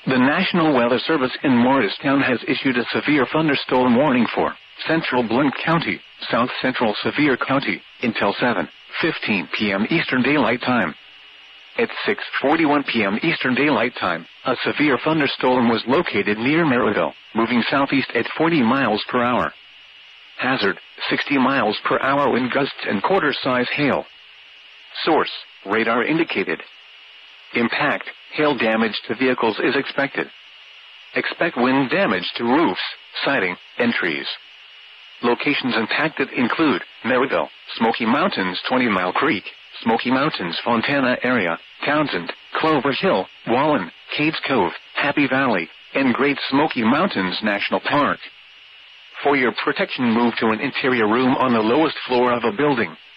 The National Weather Service in Morristown has issued a severe thunderstorm warning for Central Blount County, South Central Sevier County, until 7:15 p.m. Eastern Daylight Time. At 6:41 p.m. Eastern Daylight Time, a severe thunderstorm was located near Merivale, moving southeast at 40 miles per hour. Hazard, 60 miles per hour wind gusts and quarter-size hail. Source, radar indicated. Impact, hail damage to vehicles is expected. Expect wind damage to roofs, siding, and trees. Locations impacted include Merivale, Smoky Mountains 20 Mile Creek, Smoky Mountains Fontana area, Townsend, Clover Hill, Wallen, Cades Cove, Happy Valley, and Great Smoky Mountains National Park. For your protection, move to an interior room on the lowest floor of a building.